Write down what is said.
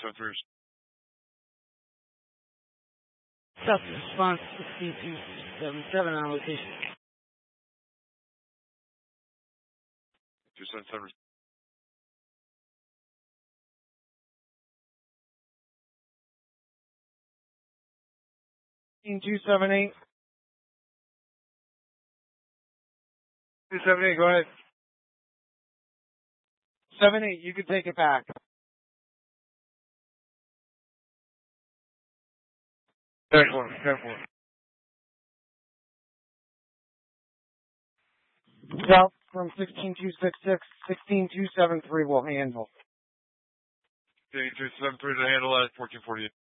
273. South response 16277 on location. 277. Team 278. 278, go ahead. 78, you can take it back. Excellent. South from 16266, 16273 will handle. 273 to handle at 1448.